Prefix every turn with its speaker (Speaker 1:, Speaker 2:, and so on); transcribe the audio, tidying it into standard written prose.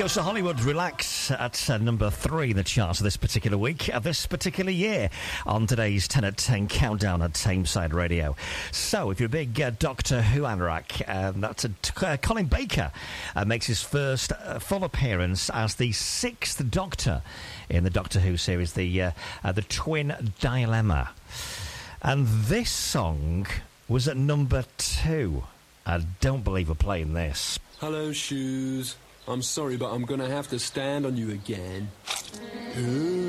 Speaker 1: goes to Hollywood. Relax at number 3 in the charts of this particular week, of this particular year, on today's 10 at 10 countdown at Tameside Radio. So, if you're a big Doctor Who anorak, that's Colin Baker makes his first full appearance as the 6th Doctor in the Doctor Who series, the Twin Dilemma. And this song was at number 2. I don't believe we're playing this.
Speaker 2: Hello, Shoes. I'm sorry, but I'm gonna have to stand on you again. Ooh.